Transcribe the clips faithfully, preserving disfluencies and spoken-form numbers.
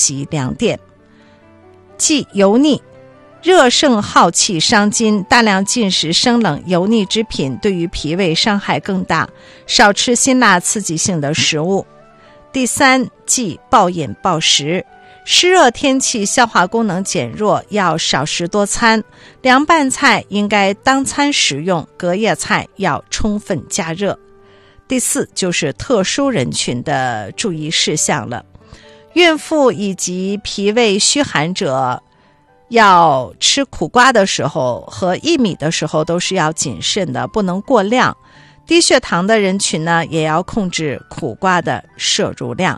息两点。忌油腻，热盛耗气伤筋，大量进食生冷油腻之品对于脾胃伤害更大，少吃辛辣刺激性的食物。第三，忌暴饮暴食，湿热天气消化功能减弱，要少食多餐，凉拌菜应该当餐食用，隔夜菜要充分加热。第四，就是特殊人群的注意事项了。孕妇以及脾胃虚寒者要吃苦瓜的时候和薏米的时候都是要谨慎的，不能过量。低血糖的人群呢，也要控制苦瓜的摄入量。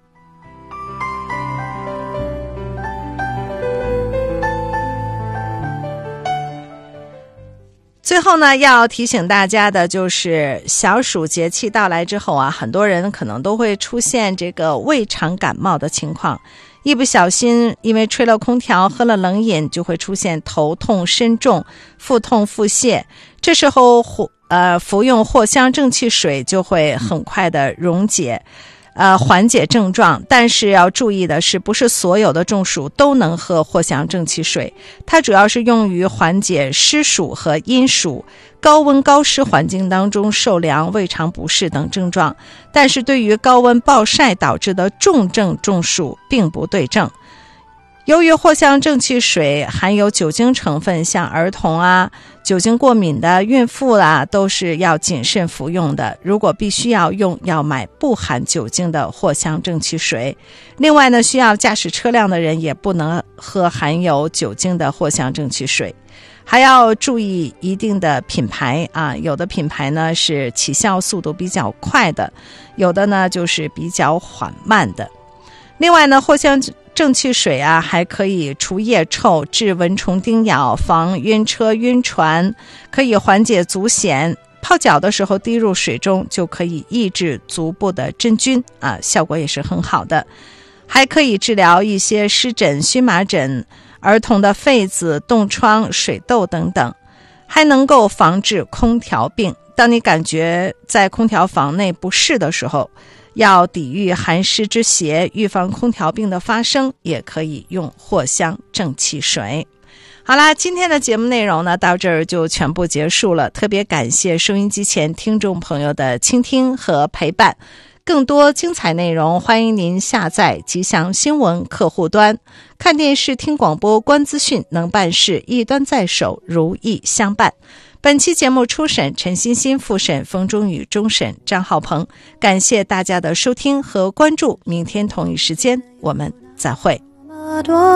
最后呢，要提醒大家的就是小暑节气到来之后啊，很多人可能都会出现这个胃肠感冒的情况，一不小心因为吹了空调喝了冷饮，就会出现头痛身重腹痛腹泻，这时候呃服用藿香正气水就会很快的溶解呃，缓解症状。但是要注意的是，不是所有的中暑都能喝藿香正气水，它主要是用于缓解湿暑和阴暑、高温高湿环境当中受凉、胃肠不适等症状，但是对于高温暴晒导致的重症中暑并不对症。由于藿香正气水含有酒精成分，像儿童啊、酒精过敏的孕妇啦，都是要谨慎服用的。如果必须要用，要买不含酒精的藿香正气水。另外呢，需要驾驶车辆的人也不能喝含有酒精的藿香正气水。还要注意一定的品牌啊，有的品牌呢是起效速度比较快的，有的呢就是比较缓慢的。另外呢，藿香正气水啊，还可以除腋臭、治蚊虫叮咬、防晕车晕船，可以缓解足癣。泡脚的时候滴入水中，就可以抑制足部的真菌啊，效果也是很好的。还可以治疗一些湿疹、荨麻疹、儿童的痱子、冻疮、水痘等等，还能够防治空调病。当你感觉在空调房内不适的时候，要抵御寒湿之邪，预防空调病的发生，也可以用藿香正气水。好啦，今天的节目内容呢，到这儿就全部结束了。特别感谢收音机前听众朋友的倾听和陪伴。更多精彩内容，欢迎您下载吉祥新闻客户端。看电视、听广播、观资讯，能办事，一端在手，如意相伴。本期节目初审陈欣欣，复审冯中宇，终审张浩鹏。感谢大家的收听和关注，明天同一时间我们再会。